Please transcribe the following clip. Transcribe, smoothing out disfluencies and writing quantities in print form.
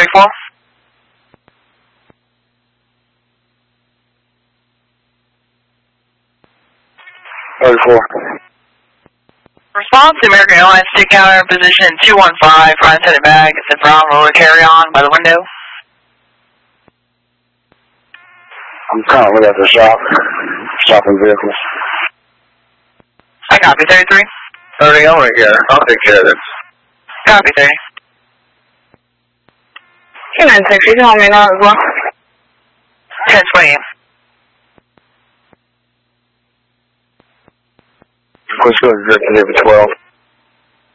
34. 34. Response to American Airlines stick counter position 215, front headed back. It's in Bravo, carry on by the window. I'm currently at the shop, shopping vehicles. I copy 33. 30, I'm right here. I'll take care of this. Copy 30. 296, you can hold me now as well. 1028. Let's go to 12.